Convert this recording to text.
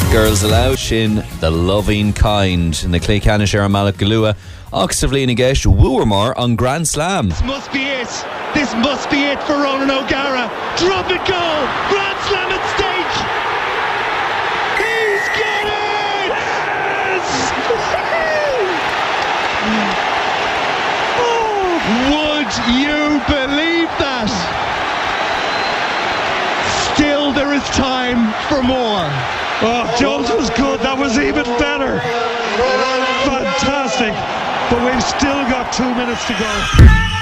Girls Aloud sin The Loving Kind in the Clay Canish ar Malach Galua Oxford Lena Gesh Wooermore on Grand Slam. This must be it. This must be it for Ronan O'Gara. Drop it goal. Grand Slam at stake. He's got it. Yes. Oh, would you believe that? Still there is time for more. Oh, Jones was good. That was even better. Fantastic. But we've still got 2 minutes to go.